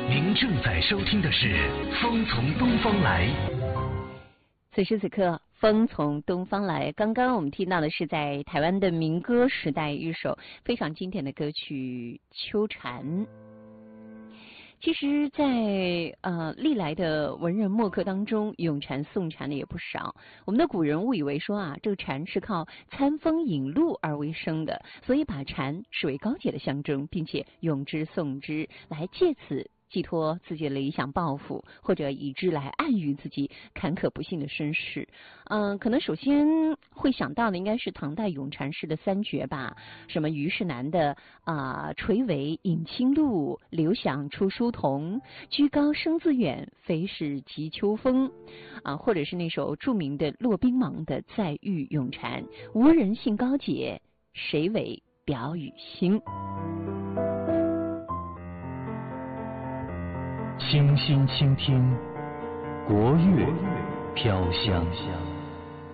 您正在收听的是《风从东方来》。 此时此刻，风从东方来。刚刚我们听到的是在台湾的民歌时代一首非常经典的歌曲《秋蝉》。其实在历来的文人墨客当中，咏蝉颂蝉的也不少。我们的古人误以为说这个蝉是靠餐风饮露而为生的，所以把蝉视为高洁的象征，并且咏之颂之，来借此寄托自己的理想抱负，或者以之来暗喻自己坎坷不幸的身世。可能首先会想到的应该是唐代咏蝉诗的三绝吧，什么虞世南的垂尾饮清露，流响出书童，居高声自远，非是急秋风，或者是那首著名的骆宾芒的再遇咏蝉，无人性高洁，谁为表与兴。 倾心倾听，国乐飘香。